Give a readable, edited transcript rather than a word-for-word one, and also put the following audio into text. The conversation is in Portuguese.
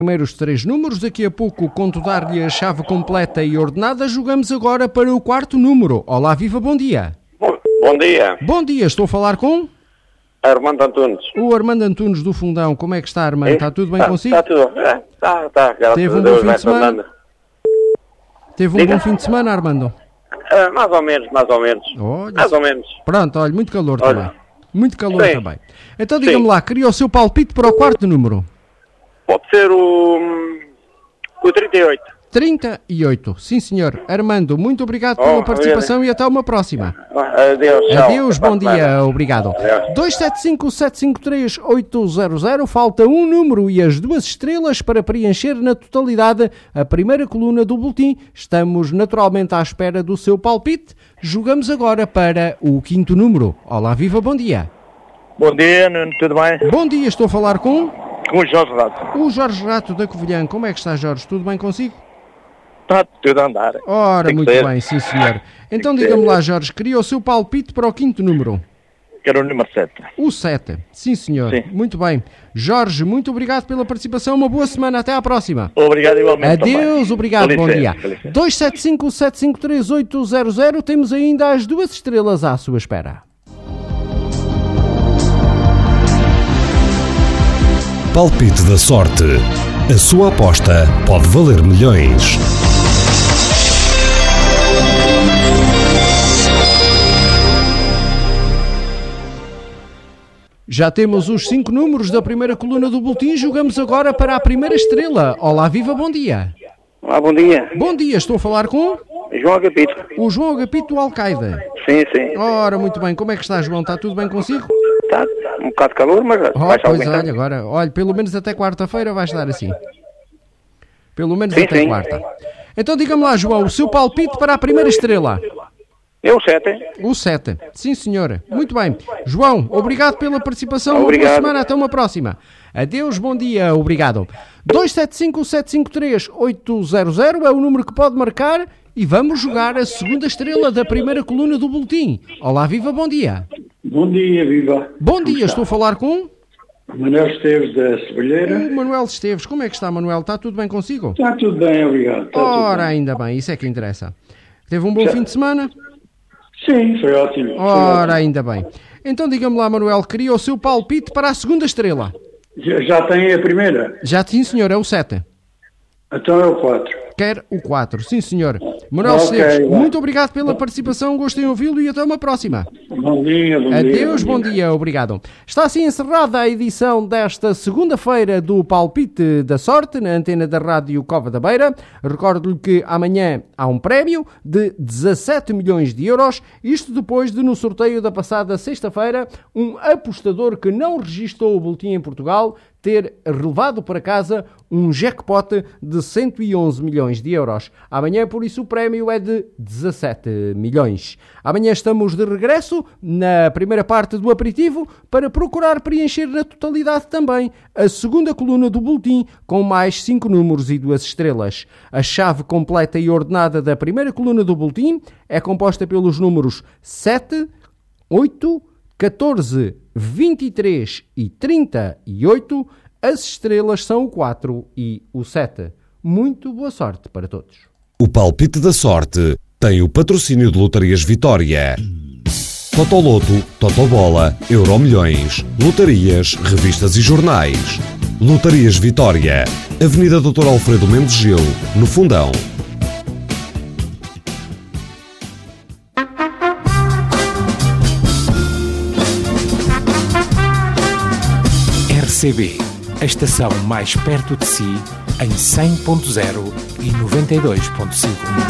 Primeiros 3 números, daqui a pouco conto dar-lhe a chave completa e ordenada. Jogamos agora para o 4º número. Olá, viva, bom dia. Bom dia. Bom dia, estou a falar com? Armando Antunes. O Armando Antunes do Fundão. Como é que está, Armando? Está tudo bem consigo? Está tudo. Está. Teve um bom fim de semana? Teve um bom fim de semana, Armando? Mais ou menos. Olha, mais ou menos. Pronto, olha, muito calor também. Muito calor Sim. também. Então diga-me lá, queria o seu palpite para o 4º número? Pode ser o 38. 38, sim senhor. Armando, muito obrigado pela participação e até uma próxima. Adeus, tchau. Adeus, bom dia, obrigado. 275-753-800, falta um número e as 2 estrelas para preencher na totalidade a primeira coluna do boletim. Estamos naturalmente à espera do seu palpite. Jogamos agora para o 5º número. Olá, viva, bom dia. Bom dia, Nuno, tudo bem? Bom dia, estou a falar com Com o Jorge Rato. o Jorge Rato da Covilhã. Como é que está, Jorge? Tudo bem consigo? Está tudo a andar. Ora, Tem que muito ser. bem, sim senhor. Então que diga-me ser. lá, Jorge, queria o seu palpite para o 5º número. Quero o número 7. O 7, sim senhor. Sim. Muito bem. Jorge, muito obrigado pela participação. Uma boa semana, até à próxima. Obrigado igualmente. Adeus, também. obrigado, Com bom dia. licença, com licença. 275-753-800, temos ainda as 2 estrelas à sua espera. Palpite da sorte. A sua aposta pode valer milhões. Já temos os 5 números da primeira coluna do boletim. Jogamos agora para a primeira estrela. Olá, viva, bom dia. Olá, bom dia. Bom dia, estou a falar com João Agapito. o João Agapito do Al-Qaeda. Sim, sim. Ora, muito bem. Como é que está, João? Está tudo bem consigo? Está um bocado de calor, mas vai-se Pois aguentar. olha, agora, pelo menos até quarta-feira vai estar assim. Pelo menos Sim, até sim. quarta. Então diga-me lá, João, o seu palpite para a primeira estrela. Eu 7. O 7. Sim, senhora. Muito bem. João, obrigado pela participação. Uma boa Obrigado. semana. Até uma próxima. Adeus, bom dia. Obrigado. 275-753-800 é o número que pode marcar e vamos jogar a segunda estrela da primeira coluna do boletim. Olá, viva, bom dia. Bom dia, viva. Bom dia, estou a falar com Manuel Esteves da Sebalheira. o Manuel Esteves. Como é que está, Manuel? Está tudo bem consigo? Está tudo bem, obrigado. Está Ora, tudo bem. ainda bem, isso é que interessa. Teve um bom fim de semana? Sim, foi ótimo. Ora, ainda bem. Então diga-me lá, Manuel, queria o seu palpite para a segunda estrela. Já tem a primeira? Já sim, senhor, é o 7. Então é o 4. Quer o 4, sim, senhor. Manuel Ok, Esteves, vai. muito obrigado pela participação, gostei de ouvi-lo e até uma próxima. Bom dia, bom dia. Adeus, bom dia, obrigado. Está assim encerrada a edição desta segunda-feira do Palpite da Sorte, na antena da Rádio Cova da Beira. Recordo-lhe que amanhã há um prémio de 17 milhões de euros, isto depois de, no sorteio da passada sexta-feira, um apostador que não registou o boletim em Portugal ter relevado para casa um jackpot de 111 milhões de euros. Amanhã, por isso, o prémio é de 17 milhões. Amanhã estamos de regresso na primeira parte do aperitivo para procurar preencher na totalidade também a segunda coluna do boletim com mais 5 números e 2 estrelas. A chave completa e ordenada da primeira coluna do boletim é composta pelos números 7, 8, 14, 23 e 38, as estrelas são o 4 e o 7. Muito boa sorte para todos. O Palpite da Sorte tem o patrocínio de Lotarias Vitória. Totoloto, Totobola, Euromilhões, lotarias, revistas e jornais. Lotarias Vitória, Avenida Dr. Alfredo Mendes Gil, no Fundão. RCB, a estação mais perto de si, em 100.0 e 92.5.